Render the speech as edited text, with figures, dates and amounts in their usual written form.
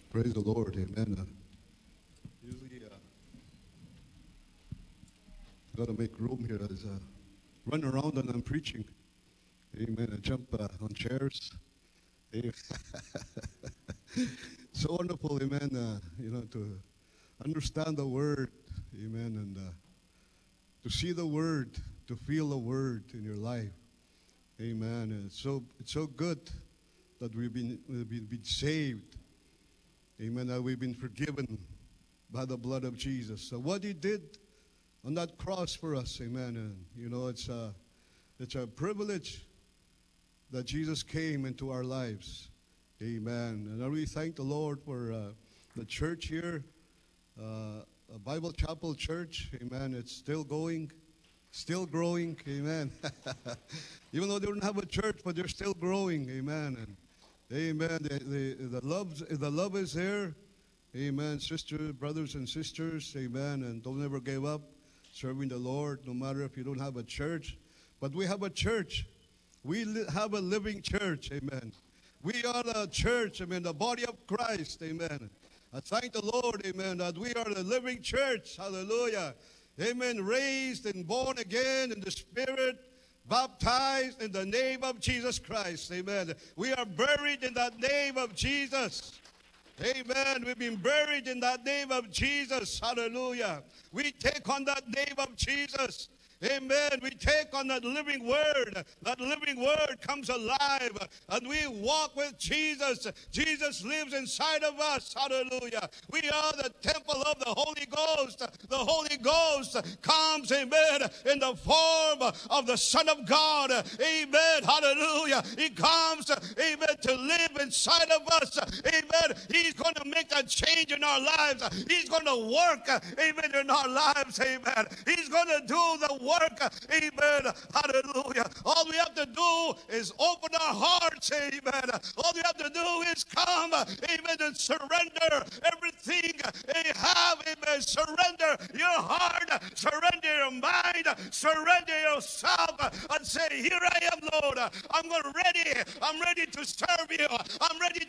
Praise the Lord. Amen. Usually, got to make room here as run around and I'm preaching. Amen. I jump on chairs. Amen. So wonderful, amen. To understand the word, amen, and to see the word, to feel the word in your life, amen. And it's so good that we've been saved, amen. That we've been forgiven by the blood of Jesus. So what He did on that cross for us, amen. And it's a privilege that Jesus came into our lives. Amen. And I really thank the Lord for the church here, Bible Chapel Church. Amen. It's still going, still growing. Amen. Even though they don't have a church, but they're still growing. Amen. And amen. The love is there. Amen. Sisters, brothers, and sisters. Amen. And don't ever give up serving the Lord, no matter if you don't have a church. But we have a church. We have a living church. Amen. We are the church, amen, the body of Christ, amen. I thank the Lord, amen, that we are the living church, hallelujah. Amen, raised and born again in the Spirit, baptized in the name of Jesus Christ, amen. We are buried in that name of Jesus. Amen. We've been buried in that name of Jesus, hallelujah. We take on that name of Jesus. Amen. We take on that living word. That living word comes alive. And we walk with Jesus. Jesus lives inside of us. Hallelujah. We are the temple of the Holy Ghost. The Holy Ghost comes, amen, in the form of the Son of God. Amen. Hallelujah. He comes, amen, to live inside of us. Amen. He's going to make a change in our lives. He's going to work, amen, in our lives. Amen. He's going to do the work. Amen. Hallelujah. All we have to do is open our hearts. Amen. All we have to do is come. Amen. And surrender everything you have. Amen. Surrender your heart. Surrender your mind. Surrender yourself and say, here I am, Lord. I'm ready. I'm ready to serve you. I'm ready